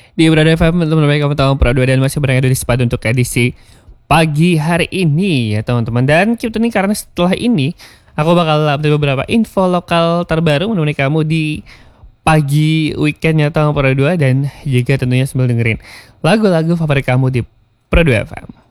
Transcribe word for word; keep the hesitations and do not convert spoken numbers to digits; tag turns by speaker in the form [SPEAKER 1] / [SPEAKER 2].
[SPEAKER 1] Di Prado F M, teman-teman baik kamu tahu Prado dan masih berada di Sepatu untuk edisi pagi hari ini ya teman-teman. Dan keep tuning karena setelah ini aku bakal update beberapa info lokal terbaru menemani kamu di pagi weekendnya tahun Prado dan juga tentunya sambil dengerin lagu-lagu favorit kamu di Prado F M.